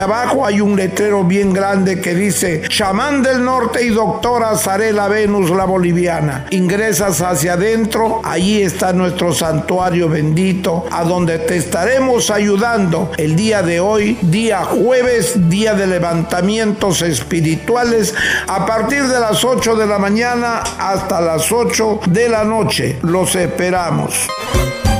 Abajo hay un letrero bien grande que dice Chamán del Norte y Doctora Zarela Venus la Boliviana. Ingresas hacia adentro, allí está nuestro santuario bendito, a donde te estaremos ayudando el día de hoy, día jueves, día de levantamientos espirituales, a partir de las 8 de la mañana hasta las 8 de la noche. Los esperamos.